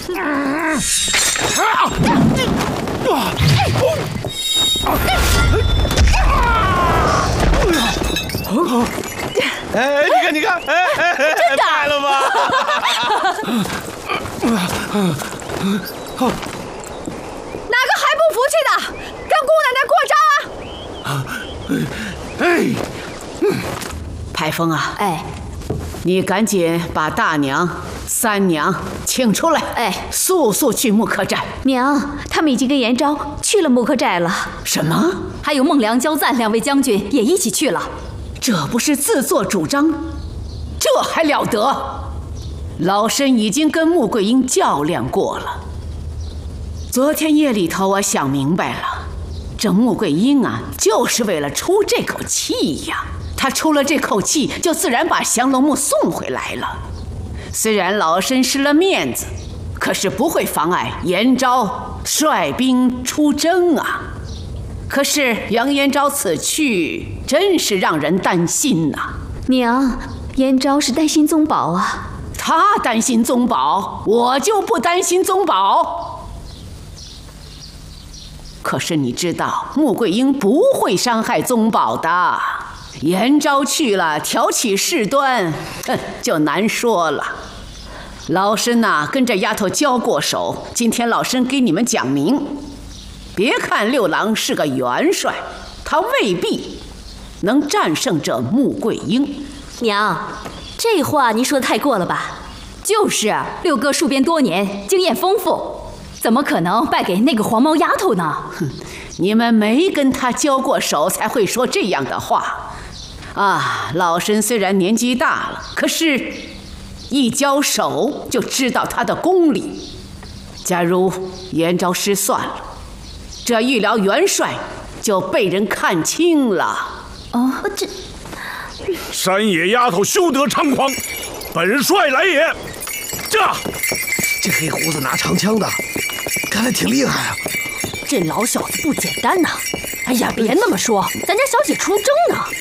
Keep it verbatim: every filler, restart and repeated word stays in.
哎，你看，你看，哎哎哎， 真的败了吗？ 哪个还不服气的，让姑奶奶过招啊！ 哎， 排风啊， 哎， 你赶紧把大娘、三娘请出来， 哎， 速速去木刻寨。 娘，他们已经跟延昭去了木刻寨了。 什么？ 还有孟良、焦赞两位将军也一起去了。 这不是自作主张？这还了得！老身已经跟穆桂英较量过了。昨天夜里头，我想明白了，这穆桂英啊，就是为了出这口气呀。她出了这口气，就自然把降龙木送回来了。虽然老身失了面子，可是不会妨碍延昭率兵出征啊。可是杨延昭此去，真是让人担心呐、啊。 娘，延昭是担心宗保啊。 他担心宗保，我就不担心宗保。可是你知道，穆桂英不会伤害宗保的。延昭去了，挑起事端，哼，就难说了。老身呐、啊，跟这丫头交过手，今天老身给你们讲明。别看六郎是个元帅，他未必能战胜这穆桂英。 娘，这话您说的太过了吧？就是六哥戍边多年，经验丰富，怎么可能败给那个黄毛丫头呢？ 哼，你们没跟他交过手，才会说这样的话。啊，老身虽然年纪大了，可是一交手就知道他的功力。假如延昭失算了，这一辽元帅就被人看轻了。 哦，这山野丫头休得猖狂，本帅来也！这这黑胡子拿长枪的，看来挺厉害啊。 这老小子不简单呐！哎呀，别那么说，咱家小姐出征呢。